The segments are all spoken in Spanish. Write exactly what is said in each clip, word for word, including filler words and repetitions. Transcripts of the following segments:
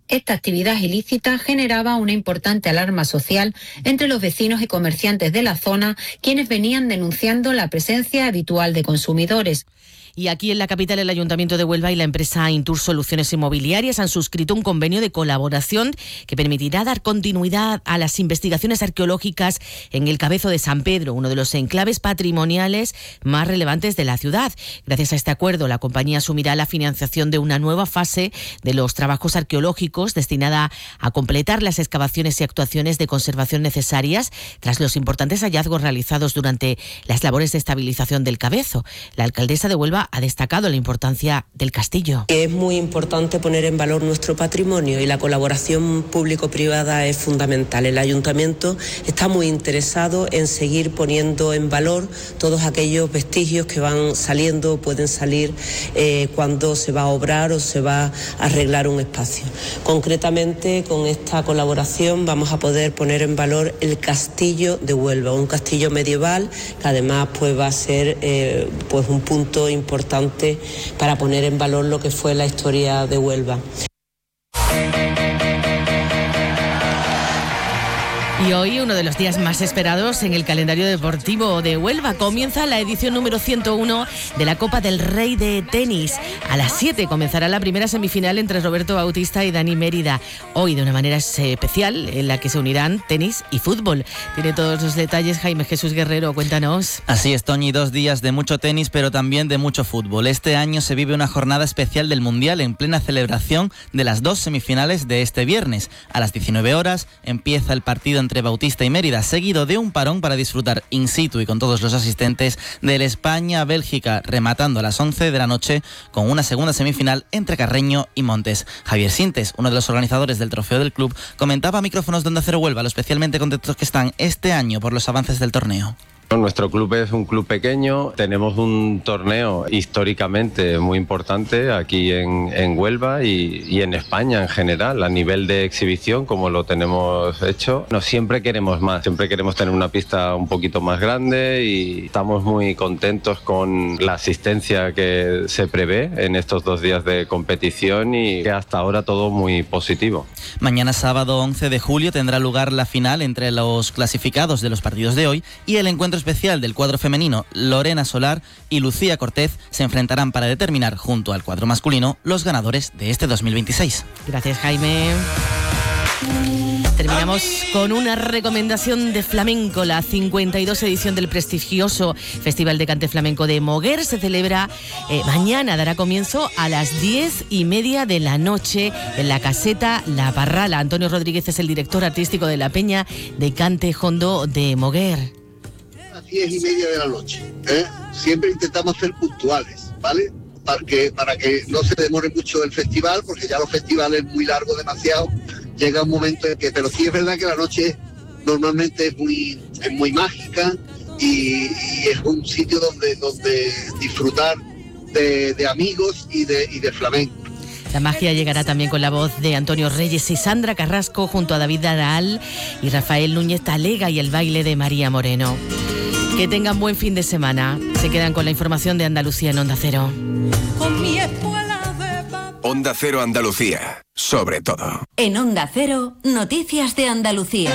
Esta actividad ilícita generaba una importante alarma social entre los vecinos y comerciantes de la zona, quienes venían denunciando la presencia habitual de consumidores. Y aquí en la capital, el Ayuntamiento de Huelva y la empresa Intur Soluciones Inmobiliarias han suscrito un convenio de colaboración que permitirá dar continuidad a las investigaciones arqueológicas en el Cabezo de San Pedro, uno de los enclaves patrimoniales más relevantes de la ciudad. Gracias a este acuerdo, la compañía asumirá la financiación de una nueva fase de los trabajos arqueológicos destinada a completar las excavaciones y actuaciones de conservación necesarias tras los importantes hallazgos realizados durante las labores de estabilización del Cabezo. La alcaldesa de Huelva ha destacado la importancia del castillo. Es muy importante poner en valor nuestro patrimonio y la colaboración público-privada es fundamental. El ayuntamiento está muy interesado en seguir poniendo en valor todos aquellos vestigios que van saliendo, pueden salir eh, cuando se va a obrar o se va a arreglar un espacio. Concretamente, con esta colaboración vamos a poder poner en valor el castillo de Huelva, un castillo medieval que además pues, va a ser eh, pues, un punto importante importante para poner en valor lo que fue la historia de Huelva. Y hoy, uno de los días más esperados en el calendario deportivo de Huelva, comienza la edición número ciento uno de la Copa del Rey de Tenis. A las siete comenzará la primera semifinal entre Roberto Bautista y Dani Mérida. Hoy, de una manera especial, en la que se unirán tenis y fútbol. Tiene todos los detalles Jaime Jesús Guerrero, cuéntanos. Así es, Toñi, dos días de mucho tenis, pero también de mucho fútbol. Este año se vive una jornada especial del Mundial en plena celebración de las dos semifinales de este viernes. A las diecinueve horas empieza el partido entre Bautista y Mérida, seguido de un parón para disfrutar in situ y con todos los asistentes del España-Bélgica, rematando a las once de la noche con una segunda semifinal entre Carreño y Montes. Javier Sintes, uno de los organizadores del trofeo del club, comentaba a micrófonos de Onda Cero Huelva lo especialmente contentos que están este año por los avances del torneo. Nuestro club es un club pequeño, tenemos un torneo históricamente muy importante aquí en, en Huelva y, y en España en general, a nivel de exhibición como lo tenemos hecho. No, siempre queremos más, siempre queremos tener una pista un poquito más grande y estamos muy contentos con la asistencia que se prevé en estos dos días de competición y que hasta ahora todo muy positivo. Mañana sábado once de julio tendrá lugar la final entre los clasificados de los partidos de hoy y el encuentro especial del cuadro femenino. Lorena Solar y Lucía Cortez se enfrentarán para determinar, junto al cuadro masculino, los ganadores de este dos mil veintiséis. Gracias, Jaime. Terminamos con una recomendación de flamenco. La cincuenta y dos edición del prestigioso Festival de Cante Flamenco de Moguer se celebra eh, mañana. Dará comienzo a las diez y media de la noche en la caseta La Parrala. Antonio Rodríguez es el director artístico de la Peña de Cante Jondo de Moguer. Diez y media de la noche, ¿eh? Siempre intentamos ser puntuales, ¿vale? Para que, para que no se demore mucho el festival, porque ya los festivales muy largos demasiado, llega un momento en que, pero sí es verdad que la noche normalmente es muy, es muy mágica y, y es un sitio donde, donde disfrutar de, de amigos y de, y de flamenco. La magia llegará también con la voz de Antonio Reyes y Sandra Carrasco junto a David Araal y Rafael Núñez Talega y el baile de María Moreno. Que tengan buen fin de semana. Se quedan con la información de Andalucía en Onda Cero. Onda Cero Andalucía, sobre todo. En Onda Cero, noticias de Andalucía.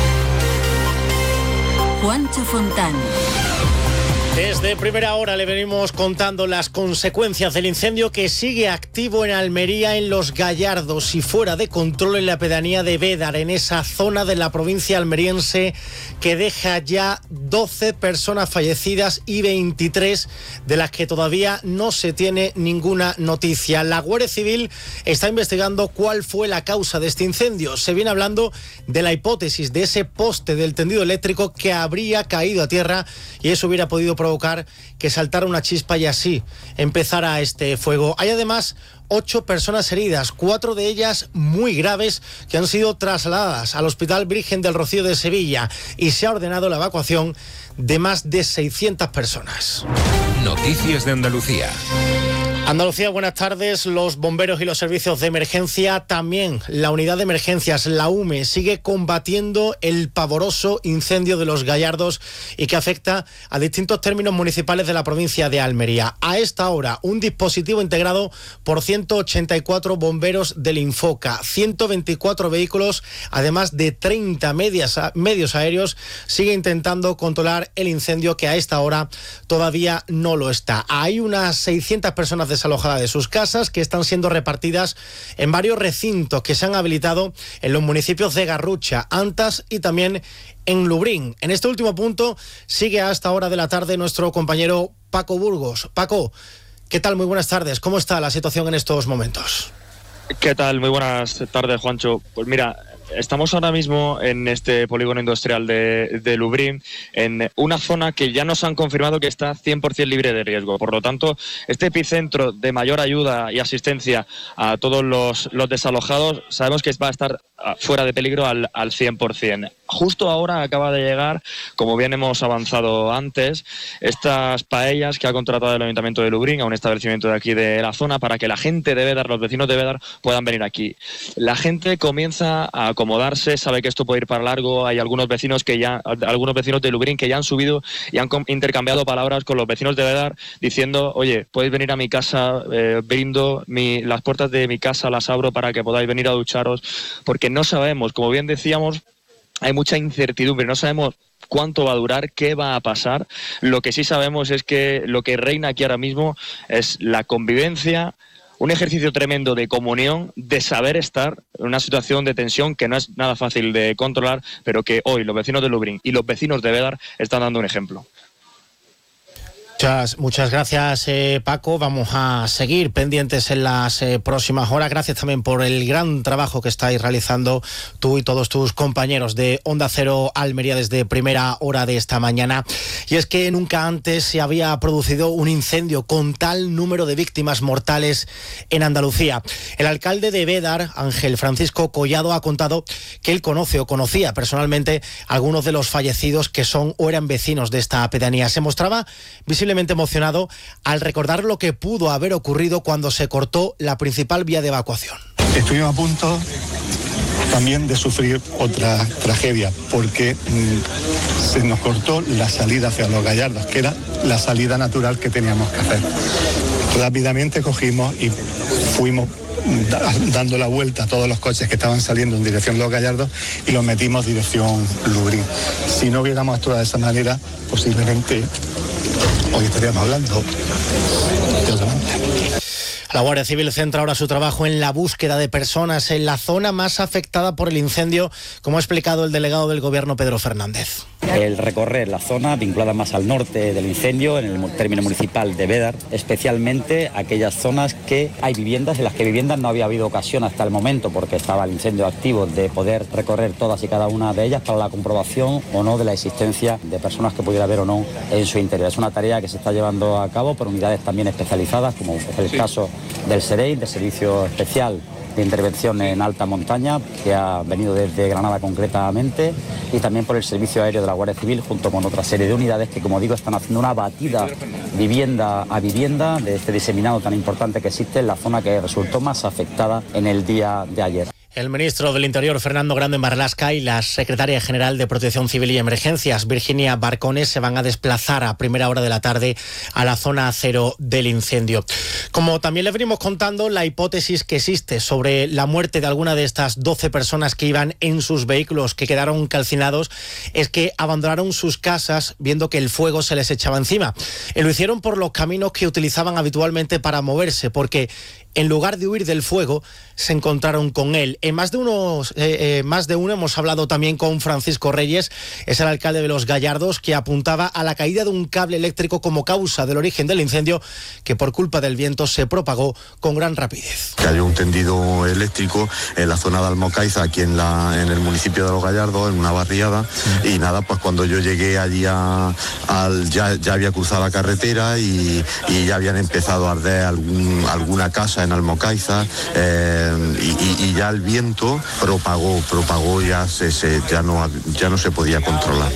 Juancho Fontán. Desde primera hora le venimos contando las consecuencias del incendio que sigue activo en Almería, en Los Gallardos y fuera de control en la pedanía de Bédar, en esa zona de la provincia almeriense que deja ya doce personas fallecidas y veintitrés de las que todavía no se tiene ninguna noticia. La Guardia Civil está investigando cuál fue la causa de este incendio. Se viene hablando de la hipótesis de ese poste del tendido eléctrico que habría caído a tierra y eso hubiera podido provocar que saltara una chispa y así empezara este fuego. Hay además ocho personas heridas, cuatro de ellas muy graves, que han sido trasladadas al Hospital Virgen del Rocío de Sevilla y se ha ordenado la evacuación de más de seiscientas personas. Noticias de Andalucía. Andalucía, buenas tardes. Los bomberos y los servicios de emergencia, también la unidad de emergencias, la U M E, sigue combatiendo el pavoroso incendio de Los Gallardos y que afecta a distintos términos municipales de la provincia de Almería. A esta hora, un dispositivo integrado por ciento ochenta y cuatro bomberos del Infoca, ciento veinticuatro vehículos, además de treinta medias, medios aéreos, sigue intentando controlar el incendio que a esta hora todavía no lo está. Hay unas seiscientas personas desalojadas de sus casas que están siendo repartidas en varios recintos que se han habilitado en los municipios de Garrucha, Antas y también en Lubrín. En este último punto sigue a esta hora de la tarde nuestro compañero Paco Burgos. Paco, ¿qué tal? Muy buenas tardes. ¿Cómo está la situación en estos momentos? ¿Qué tal? Muy buenas tardes, Juancho. Pues mira, estamos ahora mismo en este polígono industrial de, de Lubrín, en una zona que ya nos han confirmado que está cien por ciento libre de riesgo. Por lo tanto, este epicentro de mayor ayuda y asistencia a todos los, los desalojados, sabemos que va a estar fuera de peligro al, al cien por ciento. Justo ahora acaba de llegar, como bien hemos avanzado antes, estas paellas que ha contratado el Ayuntamiento de Lubrín a un establecimiento de aquí de la zona para que la gente de Bédar, los vecinos de Bédar, puedan venir aquí. La gente comienza a acomodarse, sabe que esto puede ir para largo. Hay algunos vecinos que ya, algunos vecinos de Lubrín que ya han subido y han intercambiado palabras con los vecinos de Bédar diciendo: oye, podéis venir a mi casa, eh, brindo mi, las puertas de mi casa, las abro para que podáis venir a ducharos, porque no sabemos, como bien decíamos, hay mucha incertidumbre, no sabemos cuánto va a durar, qué va a pasar. Lo que sí sabemos es que lo que reina aquí ahora mismo es la convivencia, un ejercicio tremendo de comunión, de saber estar en una situación de tensión que no es nada fácil de controlar, pero que hoy los vecinos de Lubrín y los vecinos de Bédar están dando un ejemplo. Muchas, muchas gracias, eh, Paco. Vamos a seguir pendientes en las eh, próximas horas. Gracias también por el gran trabajo que estáis realizando tú y todos tus compañeros de Onda Cero Almería desde primera hora de esta mañana. Y es que nunca antes se había producido un incendio con tal número de víctimas mortales en Andalucía. El alcalde de Bédar, Ángel Francisco Collado, ha contado que él conoce o conocía personalmente a algunos de los fallecidos que son o eran vecinos de esta pedanía. Se mostraba visiblemente emocionado al recordar lo que pudo haber ocurrido cuando se cortó la principal vía de evacuación. Estuvimos a punto también de sufrir otra tragedia, porque mmm, se nos cortó la salida hacia Los Gallardos, que era la salida natural que teníamos que hacer. Rápidamente cogimos y fuimos dando la vuelta a todos los coches que estaban saliendo en dirección Los Gallardos y los metimos en dirección Lubrín. Si no hubiéramos actuado de esa manera, posiblemente hoy estaríamos hablando de otra manera. La Guardia Civil centra ahora su trabajo en la búsqueda de personas en la zona más afectada por el incendio, como ha explicado el delegado del Gobierno, Pedro Fernández. El recorrer la zona vinculada más al norte del incendio, en el término municipal de Bédar, especialmente aquellas zonas que hay viviendas, en las que viviendas no había habido ocasión hasta el momento, porque estaba el incendio activo, de poder recorrer todas y cada una de ellas para la comprobación o no de la existencia de personas que pudiera haber o no en su interior. Es una tarea que se está llevando a cabo por unidades también especializadas, como es el caso del SEREI, del Servicio Especial de Intervención en Alta Montaña, que ha venido desde Granada concretamente, y también por el Servicio Aéreo de la Guardia Civil, junto con otra serie de unidades que, como digo, están haciendo una batida vivienda a vivienda de este diseminado tan importante que existe en la zona que resultó más afectada en el día de ayer. El ministro del Interior, Fernando Grande Marlaska, y la secretaria general de Protección Civil y Emergencias, Virginia Barcones, se van a desplazar a primera hora de la tarde a la zona cero del incendio. Como también le venimos contando, la hipótesis que existe sobre la muerte de alguna de estas doce personas que iban en sus vehículos, que quedaron calcinados, es que abandonaron sus casas viendo que el fuego se les echaba encima. Y lo hicieron por los caminos que utilizaban habitualmente para moverse, porque en lugar de huir del fuego, se encontraron con él. En más de unos, eh, eh, más de uno hemos hablado también con Francisco Reyes, es el alcalde de Los Gallardos, que apuntaba a la caída de un cable eléctrico como causa del origen del incendio, que por culpa del viento se propagó con gran rapidez. Cayó un tendido eléctrico en la zona de Almocaiza, aquí en, la, en el municipio de Los Gallardos, en una barriada, sí. Y nada, pues cuando yo llegué allí a, al, ya, ya había cruzado la carretera y, y ya habían empezado a arder algún, alguna casa en Almocaiza, eh, y, y ya el viento propagó, propagó ya se, se ya no ya no se podía controlar.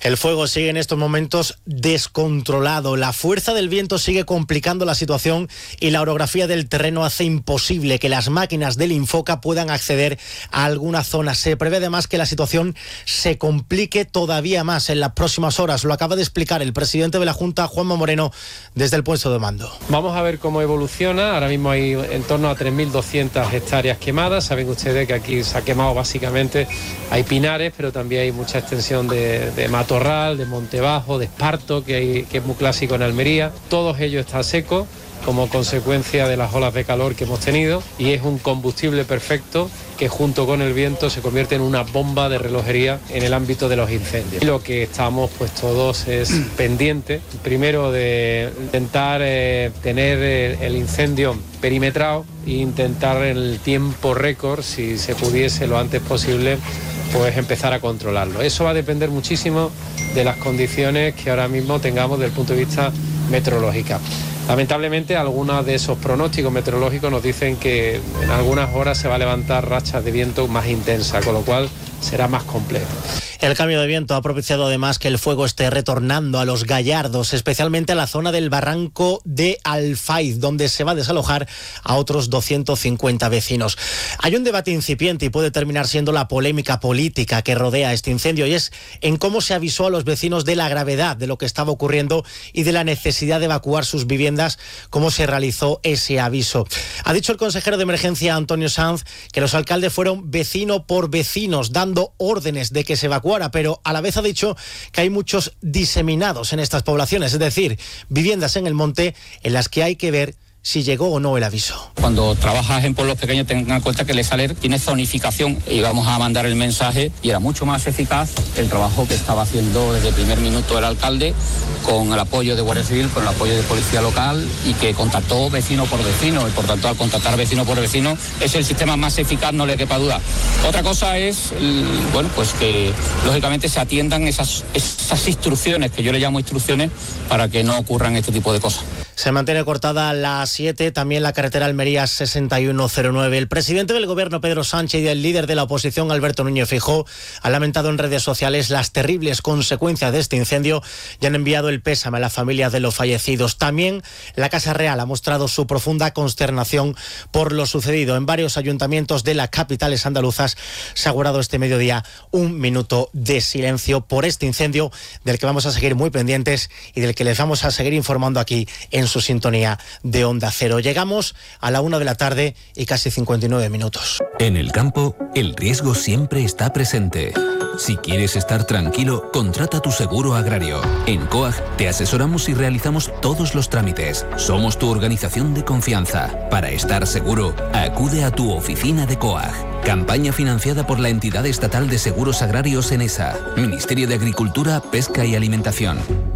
El fuego sigue en estos momentos descontrolado. La fuerza del viento sigue complicando la situación y la orografía del terreno hace imposible que las máquinas del Infoca puedan acceder a alguna zona. Se prevé además que la situación se complique todavía más en las próximas horas. Lo acaba de explicar el presidente de la Junta, Juanma Moreno, desde el puesto de mando. Vamos a ver cómo evoluciona. Ahora mismo hay en torno a tres mil doscientas hectáreas quemadas. Saben ustedes que aquí se ha quemado básicamente, hay pinares, pero también hay mucha extensión de, de matorral, de monte bajo, de esparto, que, hay, que es muy clásico en Almería. Todos ellos están secos como consecuencia de las olas de calor que hemos tenido, y es un combustible perfecto que junto con el viento se convierte en una bomba de relojería en el ámbito de los incendios. Y lo que estamos pues todos es pendientes, primero de intentar eh, tener el, el incendio perimetrado e intentar en el tiempo récord, si se pudiese lo antes posible, pues empezar a controlarlo. Eso va a depender muchísimo de las condiciones que ahora mismo tengamos desde el punto de vista meteorológico. Lamentablemente, algunos de esos pronósticos meteorológicos nos dicen que en algunas horas se va a levantar rachas de viento más intensas, con lo cual será más complejo. El cambio de viento ha propiciado además que el fuego esté retornando a los Gallardos, especialmente a la zona del barranco de Alfaiz, donde se va a desalojar a otros doscientos cincuenta vecinos. Hay un debate incipiente y puede terminar siendo la polémica política que rodea este incendio, y es en cómo se avisó a los vecinos de la gravedad de lo que estaba ocurriendo y de la necesidad de evacuar sus viviendas, cómo se realizó ese aviso. Ha dicho el consejero de emergencia, Antonio Sanz, que los alcaldes fueron vecino por vecinos, dando órdenes de que se evacuara, pero a la vez ha dicho que hay muchos diseminados en estas poblaciones, es decir, viviendas en el monte en las que hay que ver si llegó o no el aviso. Cuando trabajas en pueblos pequeños, ten en cuenta que el Saler tiene zonificación y vamos a mandar el mensaje, y era mucho más eficaz el trabajo que estaba haciendo desde el primer minuto el alcalde, con el apoyo de Guardia Civil, con el apoyo de Policía Local, y que contactó vecino por vecino, y por tanto al contactar vecino por vecino es el sistema más eficaz, no le quepa duda. Otra cosa es, bueno, pues que lógicamente se atiendan esas, esas instrucciones, que yo le llamo instrucciones, para que no ocurran este tipo de cosas. Se mantiene cortada la siete, también la carretera Almería sesenta y uno cero nueve. El presidente del gobierno, Pedro Sánchez, y el líder de la oposición, Alberto Núñez Feijóo, han lamentado en redes sociales las terribles consecuencias de este incendio y han enviado el pésame a las familias de los fallecidos. También la Casa Real ha mostrado su profunda consternación por lo sucedido. En varios ayuntamientos de las capitales andaluzas se ha guardado este mediodía un minuto de silencio por este incendio, del que vamos a seguir muy pendientes y del que les vamos a seguir informando aquí en su sintonía de Onda Cero. Llegamos a la una de la tarde y casi cincuenta y nueve minutos. En el campo, el riesgo siempre está presente. Si quieres estar tranquilo, contrata tu seguro agrario. En COAG te asesoramos y realizamos todos los trámites. Somos tu organización de confianza. Para estar seguro, acude a tu oficina de COAG. Campaña financiada por la entidad estatal de seguros agrarios ENESA, Ministerio de Agricultura, Pesca y Alimentación.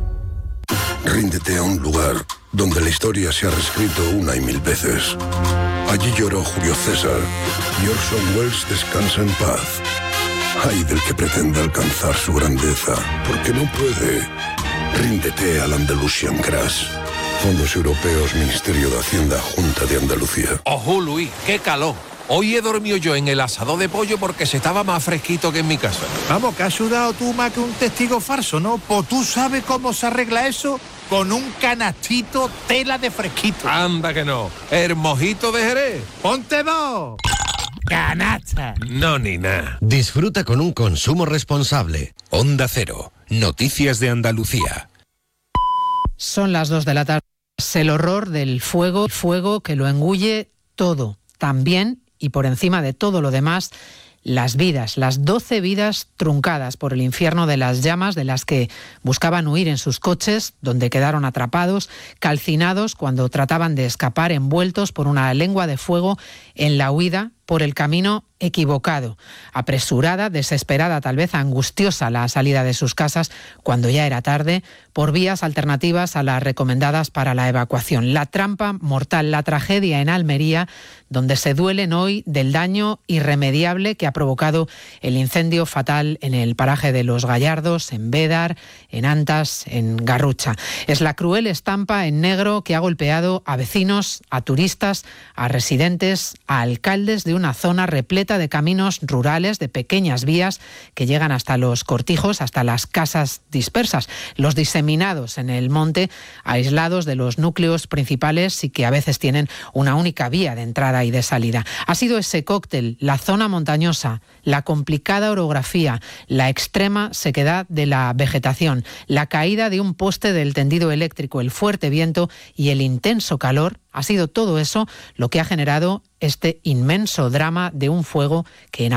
Ríndete a un lugar donde la historia se ha reescrito una y mil veces. Allí lloró Julio César y Orson Welles descansa en paz. Ay del que pretende alcanzar su grandeza, porque no puede. Ríndete al Andalusian Crash. Fondos Europeos, Ministerio de Hacienda, Junta de Andalucía. Ojo, Luis, qué calor. Hoy he dormido yo en el asador de pollo porque se estaba más fresquito que en mi casa. Vamos, que has sudado tú más que un testigo falso, ¿no? Pues tú sabes cómo se arregla eso con un canastito tela de fresquito. Anda que no. El mojito de Jerez. ¡Ponte dos! ¡Canasta! No, ni nada. Disfruta con un consumo responsable. Onda Cero. Noticias de Andalucía. Son las dos de la tarde. Es el horror del fuego, fuego que lo engulle todo. También, y por encima de todo lo demás, las vidas, las doce vidas truncadas por el infierno de las llamas, de las que buscaban huir en sus coches, donde quedaron atrapados, calcinados cuando trataban de escapar, envueltos por una lengua de fuego en la huida por el camino equivocado. Apresurada, desesperada, tal vez angustiosa la salida de sus casas cuando ya era tarde, por vías alternativas a las recomendadas para la evacuación. La trampa mortal, la tragedia en Almería, donde se duelen hoy del daño irremediable que ha provocado el incendio fatal en el paraje de Los Gallardos, en Bédar, en Antas, en Garrucha. Es la cruel estampa en negro que ha golpeado a vecinos, a turistas, a residentes, a alcaldes de una zona repleta de caminos rurales, de pequeñas vías que llegan hasta los cortijos, hasta las casas dispersas, los diseminados en el monte, aislados de los núcleos principales y que a veces tienen una única vía de entrada y de salida. Ha sido ese cóctel, la zona montañosa, la complicada orografía, la extrema sequedad de la vegetación, la caída de un poste del tendido eléctrico, el fuerte viento y el intenso calor. Ha sido todo eso lo que ha generado este inmenso drama de un fuego que en